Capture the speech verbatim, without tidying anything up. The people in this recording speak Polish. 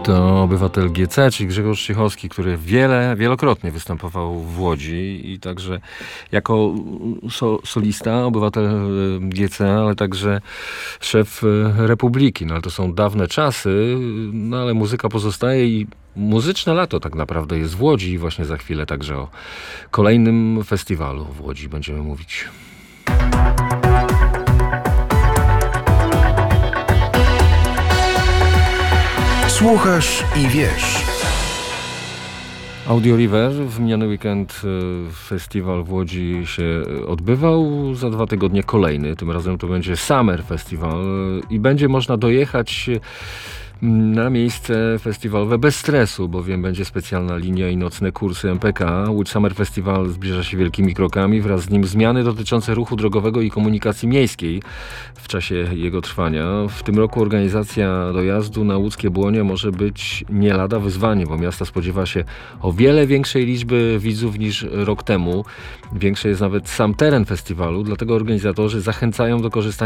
To obywatel G C, czyli Grzegorz Ciechowski, który wiele, wielokrotnie występował w Łodzi i także jako so, solista, obywatel G C, ale także szef Republiki. No ale to są dawne czasy, no ale muzyka pozostaje i muzyczne lato tak naprawdę jest w Łodzi i właśnie za chwilę także o kolejnym festiwalu w Łodzi będziemy mówić. Słuchasz i wiesz. Audio River. W miniony weekend festiwal w Łodzi się odbywał. Za dwa tygodnie kolejny. Tym razem to będzie Summer Festival i będzie można dojechać na miejsce festiwalowe bez stresu, bowiem będzie specjalna linia i nocne kursy M P K. Łódź Summer Festival zbliża się wielkimi krokami. Wraz z nim zmiany dotyczące ruchu drogowego i komunikacji miejskiej w czasie jego trwania. W tym roku organizacja dojazdu na łódzkie Błonie może być nie lada wyzwanie, bo miasta spodziewa się o wiele większej liczby widzów niż rok temu. Większy jest nawet sam teren festiwalu, dlatego organizatorzy zachęcają do korzystania